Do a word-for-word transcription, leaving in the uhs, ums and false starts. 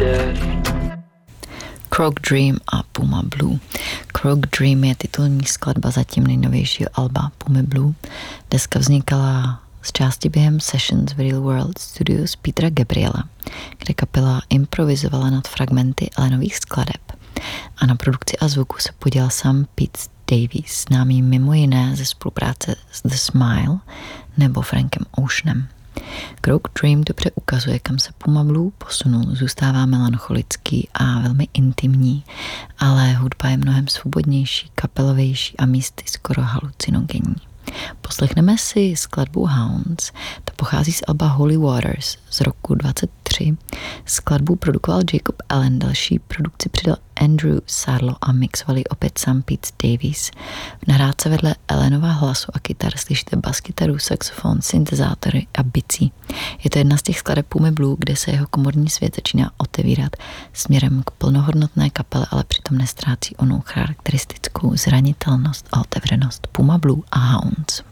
Croc Dream a Puma Blue. Croc Dream je titulní skladba zatím nejnovějšího alba Pumy Blue. Deska vznikala z části během sessions v Real World Studios Petra Gabriela, kde kapela improvizovala nad fragmenty Allenových skladeb. A na produkci a zvuku se podělal sám Pete Davies, známý mimo jiné ze spolupráce s The Smile nebo Frankem Oceanem. Croc Dream dobře ukazuje, kam se Puma Blue posunul. Zůstává melancholický a velmi intimní, ale hudba je mnohem svobodnější, kapelovější a místy skoro halucinogenní. Poslechneme si skladbu Hounds, ta pochází z alba Holy Waters z roku dvacet tři. Skladbu produkoval Jacob Allen, další produkci přidal Andrew Sarlo a mixovali opět sám Pete Davies. V nahrádce vedle Allenova hlasu a kytar slyšíte baskytaru, saxofon, syntezátory a bicí. Je to jedna z těch skladeb Pumy Blue, kde se jeho komorní svět začíná otevírat směrem k plnohodnotné kapele, ale přitom nestrácí onou charakteristickou zranitelnost a otevřenost. Puma Blue a Hounds.